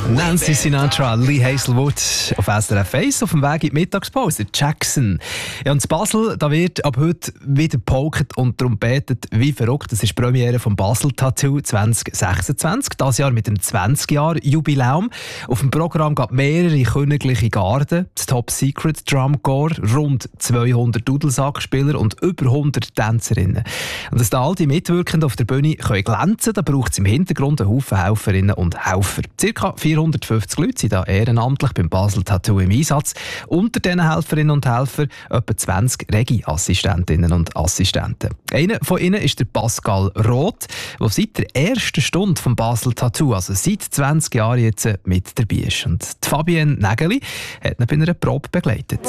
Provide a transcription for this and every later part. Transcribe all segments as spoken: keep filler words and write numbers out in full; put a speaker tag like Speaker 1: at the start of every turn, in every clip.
Speaker 1: Nancy Sinatra, Lee Hazelwood auf S R F eins auf dem Weg in die Mittagspause. Jackson. Ja, und in Basel da wird ab heute wieder gepokert und trompetet wie verrückt. Das ist die Premiere vom Basel Tattoo zwanzig sechsundzwanzig. Das Jahr mit dem zwanzig-Jahr-Jubiläum. Auf dem Programm gab mehrere königliche Garden, das Top Secret Drum Corps, rund zweihundert Dudelsackspieler und über hundert Tänzerinnen. Und dass da all die Mitwirkenden auf der Bühne können glänzen, da braucht es im Hintergrund einen Haufen Helferinnen und Helfer. Circa vierhundertfünfzig Leute sind da ehrenamtlich beim Basel Tattoo im Einsatz. Unter diesen Helferinnen und Helfern etwa zwanzig Regie-Assistentinnen und Assistenten. Einer von ihnen ist der Pascal Roth, der seit der ersten Stunde vom Basel Tattoo, also seit zwanzig Jahren jetzt, mit dabei ist. Und die Fabienne Nägeli hat ihn bei einer Probe begleitet.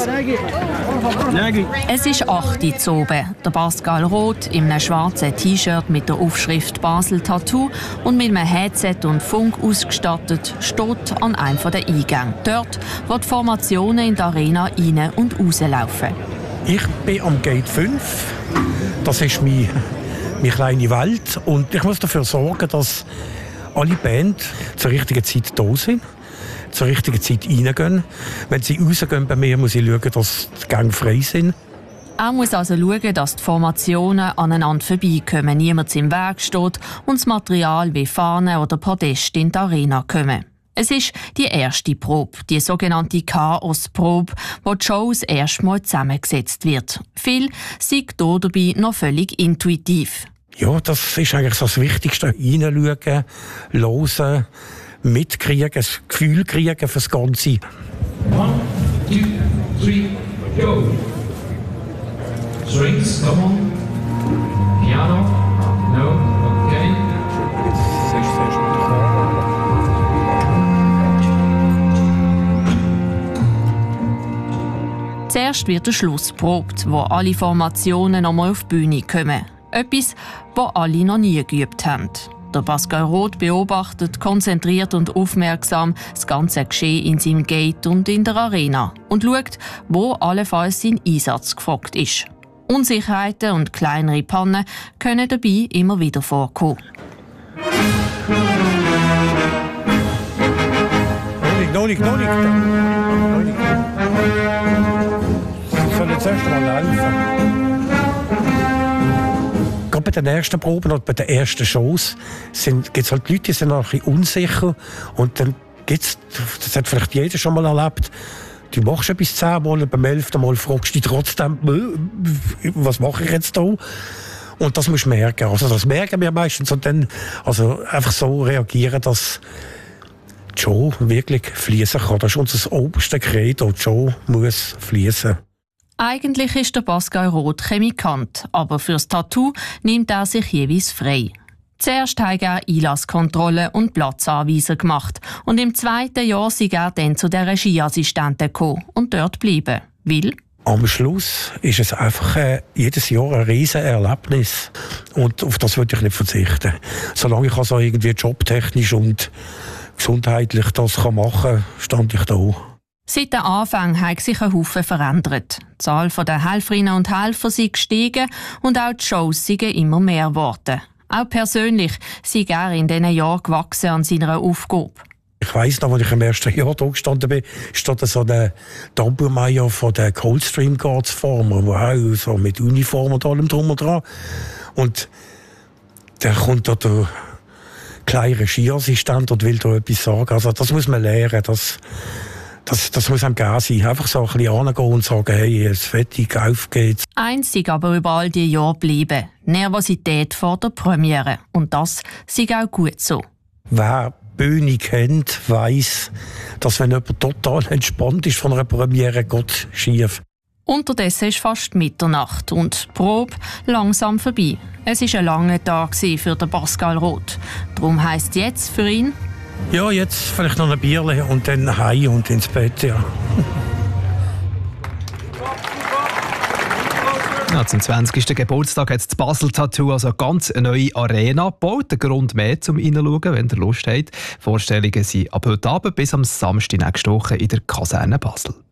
Speaker 2: Es ist acht Uhr zu oben. Der Pascal Roth in einem schwarzen T-Shirt mit der Aufschrift Basel Tattoo und mit einem Headset und Funk ausgestattet steht an einem der Eingänge. Dort, wo die Formationen in die Arena rein- und rauslaufen.
Speaker 3: Ich bin am Gate fünf. Das ist meine, meine kleine Welt. Und ich muss dafür sorgen, dass alle Bands zur richtigen Zeit da sind, zur richtigen Zeit reingehen. Wenn sie rausgehen bei mir, muss ich schauen, dass die Gänge frei sind.
Speaker 2: Er muss also schauen, dass die Formationen aneinander vorbeikommen, niemand im Weg steht und das Material wie Fahnen oder Podeste in die Arena kommen. Es ist die erste Probe, die sogenannte Chaos-Probe, wo die Show das erste Mal zusammengesetzt wird. Viel sind hier dabei noch völlig intuitiv.
Speaker 3: Ja, das ist eigentlich so das Wichtigste. Reinschauen, hören, mitkriegen, das Gefühl kriegen für das Ganze.
Speaker 4: One, two, three, go! Strings, come on. Piano, no, okay.
Speaker 2: Zuerst wird der Schluss geprobt, wo alle Formationen nochmal auf die Bühne kommen. Etwas, was alle noch nie geübt haben. Der Pascal Roth beobachtet konzentriert und aufmerksam das ganze Geschehen in seinem Gate und in der Arena und schaut, wo allenfalls sein Einsatz gefragt ist. Unsicherheiten und kleinere Pannen können dabei immer wieder vorkommen.
Speaker 3: Noch nicht, noch nicht, noch nicht. Sie sollen jetzt erst mal helfen. Gerade bei den ersten Proben oder bei den ersten Shows gibt es halt Leute, die sind noch ein bisschen unsicher. Und dann gibt es, das hat vielleicht jeder schon mal erlebt, du machst etwas zehnmal und beim elften Mal fragst du dich trotzdem, was mache ich jetzt da? Und das musst du merken. Also das merken wir meistens. Und dann also einfach so reagieren, dass die Show wirklich fließen kann. Das ist unser oberste Credo. Die Show muss fließen.
Speaker 2: Eigentlich ist der Pascal Roth Chemikant, aber fürs Tattoo nimmt er sich jeweils frei. Zuerst hat er Einlasskontrolle und Platzanweiser gemacht und im zweiten Jahr sei er dann zu der Regieassistentin gekommen und dort bleiben. Weil?
Speaker 3: Am Schluss ist es einfach äh, jedes Jahr ein riesen Erlebnis und auf das würde ich nicht verzichten. Solange ich also irgendwie jobtechnisch und gesundheitlich das kann machen kann, stand ich da.
Speaker 2: Seit dem Anfang hat sich ein Haufen verändert. Die Zahl der Helferinnen und Helfer ist gestiegen und auch die Shows sind immer mehr geworden. Auch persönlich sei er in diesen Jahren gewachsen an seiner Aufgabe.
Speaker 3: Ich weiss noch, als ich im ersten Jahr da gestanden bin, stand so der Tambourmajor von den Coldstream Guards vor mir, der auch so mit Uniform und allem drum und dran. Und der kommt da der kleine Regieassistent und will da etwas sagen. Also das muss man lernen, das, das, das muss einem gegeben sein. Einfach so ein bisschen hingehen und sagen, hey, es fertig, auf geht's.
Speaker 2: Einzig aber über all die Jahre bleiben. Nervosität vor der Premiere. Und das sei auch gut so.
Speaker 3: Wer die Bühne kennt, weiss, dass wenn jemand total entspannt ist von einer Premiere, geht schief.
Speaker 2: Unterdessen ist fast Mitternacht und die Probe langsam vorbei. Es war ein langer Tag für den Pascal Roth. Darum heisst jetzt für ihn:
Speaker 3: Ja, jetzt vielleicht noch ein Bierchen und dann heim und ins Bett, ja.
Speaker 1: Ja, zum zwanzigsten Geburtstag hat das Basel Tattoo also eine ganz neue Arena gebaut. Ein Grund mehr zum Reinschauen, wenn ihr Lust habt. Vorstellungen sind ab heute Abend bis am Samstag nächste Woche in der Kaserne Basel.